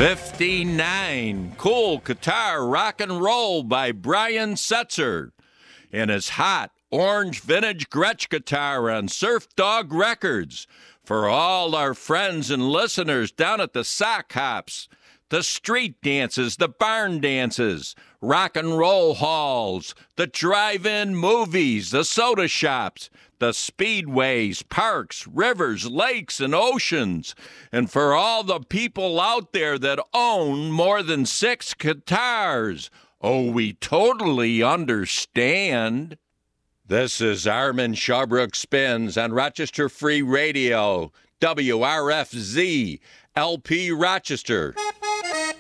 59, Cool Guitar Rock and Roll by Brian Setzer. And his hot orange vintage Gretsch guitar on Surf Dog Records. For all our friends and listeners down at the sock hops, the street dances, the barn dances, rock and roll halls, the drive-in movies, the soda shops, the speedways, parks, rivers, lakes, and oceans. And for all the people out there that own more than 6 guitars, oh, we totally understand. This is Armin Shawbrook Spins on Rochester Free Radio, WRFZ, LP Rochester.